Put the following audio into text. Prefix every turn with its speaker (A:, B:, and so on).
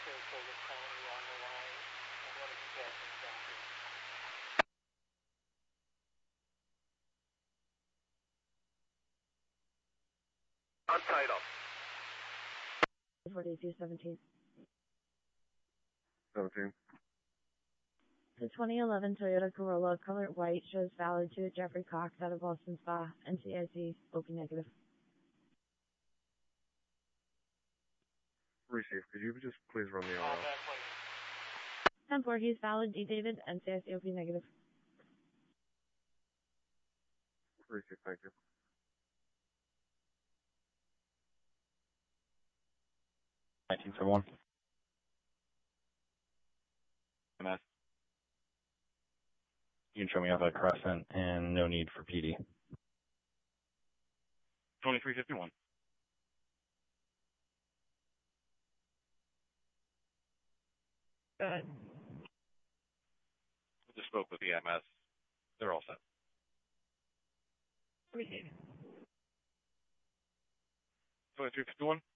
A: Untitled.
B: 4217.
C: 17.
B: The 2011 Toyota Corolla, color white, shows valid to Jeffrey Cox out of Boston Spa, NCIC, OP negative.
C: Receive. Could you just please run the RL?
B: 10-4, he's valid, D. David, NCIC, OP negative.
C: Receive, thank you.
D: $19.1. MS. You can show me off at Crescent and no need for PD. 2351.
B: Go ahead.
D: Just spoke with the MS. They're all set.
B: Receive.
D: 2351.